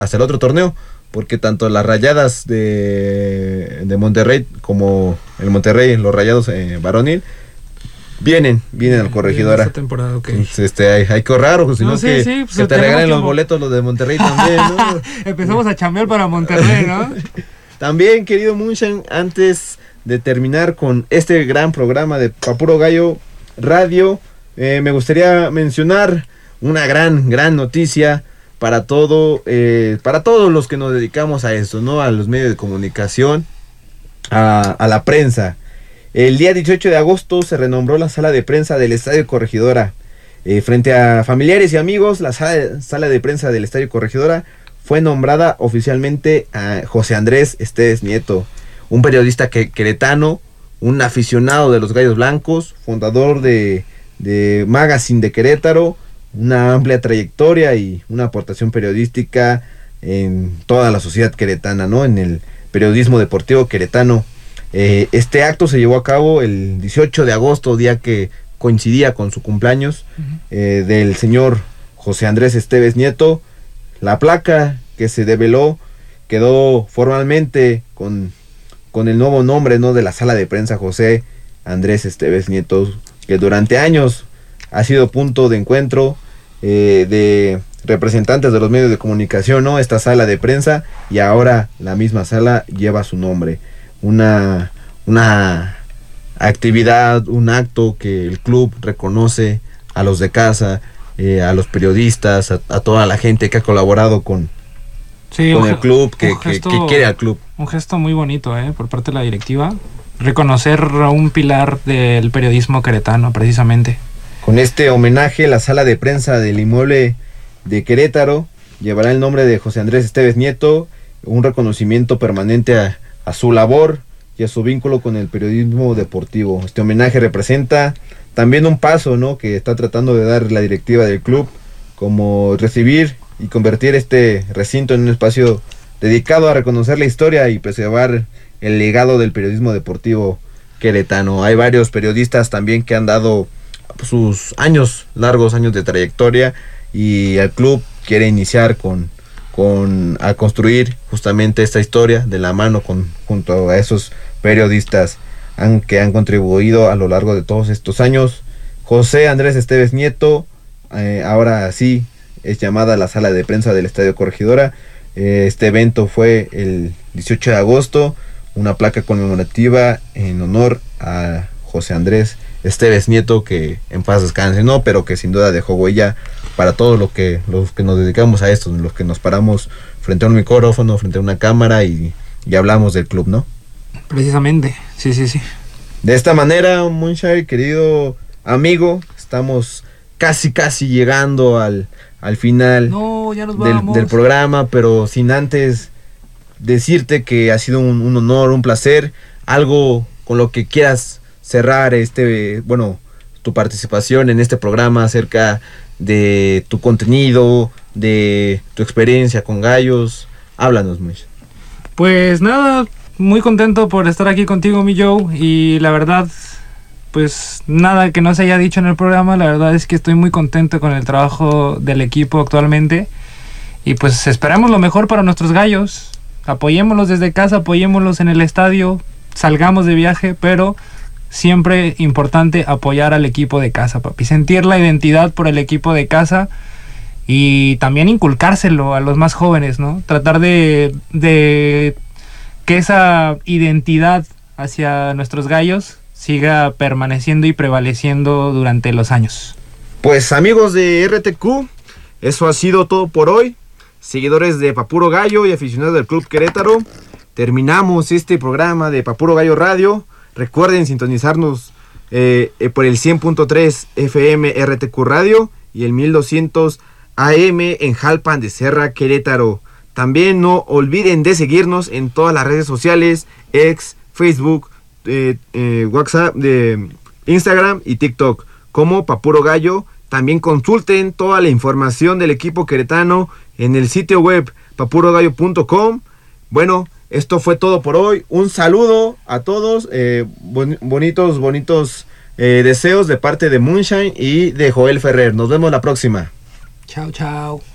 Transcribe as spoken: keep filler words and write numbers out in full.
hasta el otro torneo, porque tanto las Rayadas de, de Monterrey como el Monterrey, los Rayados eh, varonil, vienen, vienen al Corregidora. Esta temporada, okay. Entonces, este, hay, hay que ahorrar, o si no, no sí, que, sí, pues que te regalen los boletos los de Monterrey también, ¿no? Empezamos a chambear para Monterrey, ¿no? También, querido Moonshine, antes de terminar con este gran programa de Pa' Puro Gallo Radio, eh, me gustaría mencionar una gran, gran noticia para todo, eh, para todos los que nos dedicamos a esto, ¿no? A los medios de comunicación, a, a la prensa. El día dieciocho de agosto se renombró la sala de prensa del Estadio Corregidora. Eh, frente a familiares y amigos, la sala, sala de prensa del Estadio Corregidora fue nombrada oficialmente a José Andrés Esteves Nieto, un periodista que, queretano, un aficionado de los Gallos Blancos, fundador de, de Magazine de Querétaro, una amplia trayectoria y una aportación periodística en toda la sociedad queretana, ¿no? En el periodismo deportivo queretano. Eh, este acto se llevó a cabo el dieciocho de agosto, día que coincidía con su cumpleaños, uh-huh. eh, del señor José Andrés Esteves Nieto. La placa que se develó quedó formalmente con, con el nuevo nombre, ¿no?, de la sala de prensa José Andrés Esteves Nieto, que durante años ha sido punto de encuentro eh, de representantes de los medios de comunicación, ¿no? Esta sala de prensa, y ahora la misma sala lleva su nombre. Una, una actividad, un acto que el club reconoce a los de casa, eh, a los periodistas, a, a toda la gente que ha colaborado con, sí, con el club, que, gesto, que, que quiere al club. Un gesto muy bonito, eh, por parte de la directiva, reconocer a un pilar del periodismo queretano, precisamente. Con este homenaje, la sala de prensa del inmueble de Querétaro llevará el nombre de José Andrés Esteves Nieto, un reconocimiento permanente a a su labor y a su vínculo con el periodismo deportivo. Este homenaje representa también un paso, ¿no?, que está tratando de dar la directiva del club, como recibir y convertir este recinto en un espacio dedicado a reconocer la historia y preservar el legado del periodismo deportivo queretano. Hay varios periodistas también que han dado sus años, largos años de trayectoria, y el club quiere iniciar con con a construir justamente esta historia de la mano con junto a esos periodistas han, que han contribuido a lo largo de todos estos años. José Andrés Esteves Nieto, eh, ahora sí es llamada la sala de prensa del Estadio Corregidora. Eh, este evento fue el dieciocho de agosto, una placa conmemorativa en honor a José Andrés Esteves Nieto, que en paz descanse, ¿no?, pero que sin duda dejó huella para todos los que, los que nos dedicamos a esto, los que nos paramos frente a un micrófono, frente a una cámara y, y hablamos del club, ¿no? Precisamente, sí, sí, sí. De esta manera, Moonshine, querido amigo, estamos casi, casi llegando al, al final no, ya nos del, del programa, pero sin antes decirte que ha sido un, un honor, un placer, algo con lo que quieras cerrar este, bueno, tu participación en este programa acerca de tu contenido, de tu experiencia con gallos. Háblanos, Moonshine. Pues nada, muy contento por estar aquí contigo, mi Joe, y la verdad, pues nada que no se haya dicho en el programa. La verdad es que estoy muy contento con el trabajo del equipo actualmente, y pues esperamos lo mejor para nuestros gallos. Apoyémoslos desde casa, apoyémoslos en el estadio, salgamos de viaje, pero siempre importante apoyar al equipo de casa, papi, sentir la identidad por el equipo de casa y también inculcárselo a los más jóvenes, ¿no? Tratar de, de que esa identidad hacia nuestros gallos siga permaneciendo y prevaleciendo durante los años. Pues amigos de R T Q, eso ha sido todo por hoy. Seguidores de Pa' Puro Gallo y aficionados del Club Querétaro, terminamos este programa de Pa' Puro Gallo Radio. Recuerden sintonizarnos eh, eh, por el cien punto tres F M R T Q Radio y el mil doscientos A M en Jalpan de Serra, Querétaro. También no olviden de seguirnos en todas las redes sociales, X, Facebook, eh, eh, WhatsApp, de Instagram y TikTok, como Pa' Puro Gallo. También consulten toda la información del equipo queretano en el sitio web pa puro gallo punto com. Bueno, esto fue todo por hoy. Un saludo a todos. Eh, bon- bonitos, bonitos eh, deseos de parte de Moonshine y de Joel Ferrer. Nos vemos la próxima. Chao, chao.